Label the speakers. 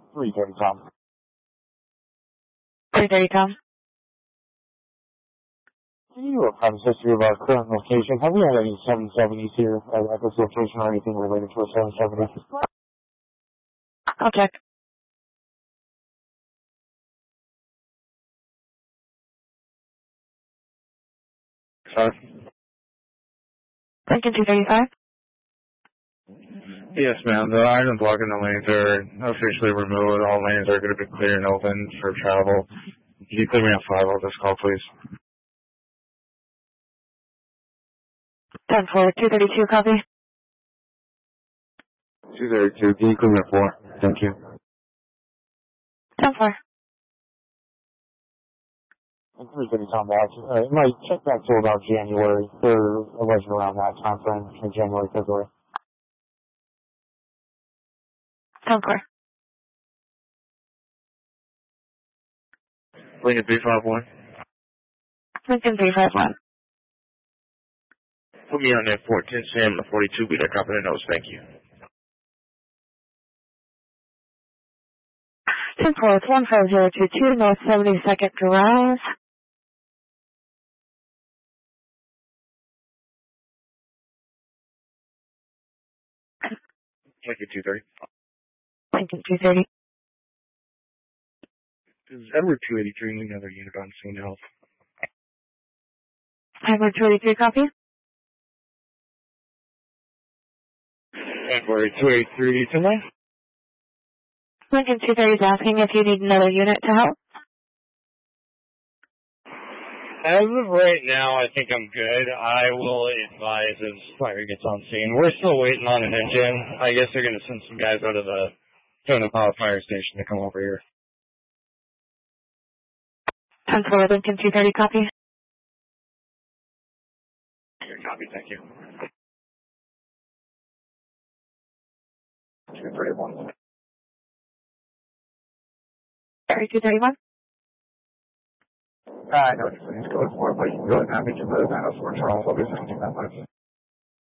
Speaker 1: 330 Tom.
Speaker 2: 330 Tom.
Speaker 1: You have private history of our current location. Have we had any 770s here at this location or anything related to a 770?
Speaker 2: I'll check.
Speaker 1: Sorry?
Speaker 2: Lincoln 235.
Speaker 1: Yes, ma'am. The iron blocking the lanes are officially removed. All lanes are going to be clear and open for travel. Can you clear me on 5 on this call, please?
Speaker 2: 10-4, 232, copy.
Speaker 1: 232. Can you clear me on 4? Thank you.
Speaker 2: 10-4.
Speaker 1: 330 Tom back. You might check back to about January. There was around that time frame in January, February.
Speaker 2: 10-4.
Speaker 1: Lincoln 351.
Speaker 2: Lincoln 351.
Speaker 1: Put me on that 410 Sam, the 42 beat. I copy the notes. Thank you.
Speaker 2: 10-4, it's 15022, North 72nd Drive.
Speaker 1: Lincoln 230.
Speaker 2: Lincoln 230.
Speaker 1: Is Edward 283 another unit on scene to help?
Speaker 2: Edward 283, copy.
Speaker 1: Edward 283 tonight?
Speaker 2: Lincoln 230 is asking if you need another unit to help.
Speaker 1: As of right now, I think I'm good. I will advise as fire gets on scene. We're still waiting on an engine. I guess they're going to send some guys out of the Tona Power Fire Station to come over here.
Speaker 2: 10-4, Lincoln 230, copy.
Speaker 1: Copy, thank you. 231.
Speaker 2: Sorry, 231.
Speaker 1: I know what you're saying. It's going for it, but you can go ahead and have me to the 904 Charles. I'll be sending you that much.